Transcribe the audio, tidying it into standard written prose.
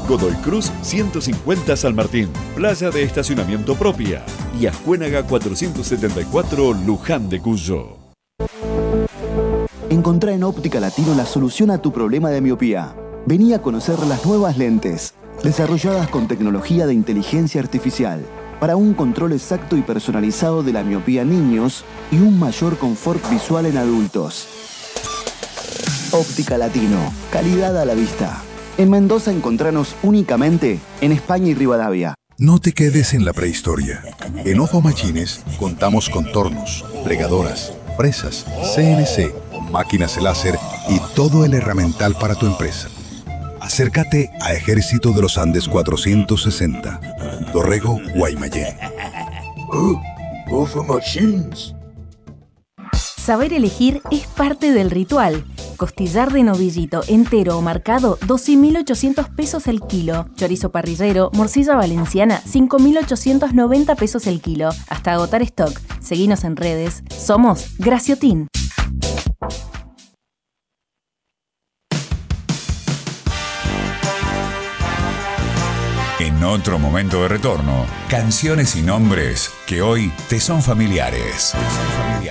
Godoy Cruz 150 San Martín, playa de estacionamiento propia. Y Ascuénaga 474 Luján de Cuyo. Encontrá en Óptica Latino la solución a tu problema de miopía. Vení a conocer las nuevas lentes, desarrolladas con tecnología de inteligencia artificial, para un control exacto y personalizado de la miopía en niños y un mayor confort visual en adultos. Óptica Latino, calidad a la vista. En Mendoza encontranos únicamente en España y Rivadavia. No te quedes en la prehistoria. En Ojo Machines contamos con tornos, plegadoras, presas, CNC, máquinas láser y todo el herramental para tu empresa. Acércate a Ejército de los Andes 460, Dorrego, Guaymallén. Ojo Machines. Saber elegir es parte del ritual. Costillar de novillito entero o marcado, 12.800 pesos el kilo. Chorizo parrillero, morcilla valenciana, 5.890 pesos el kilo. Hasta agotar stock. Seguinos en redes. Somos Graciotín. En otro momento de retorno, canciones y nombres que hoy te son familiares.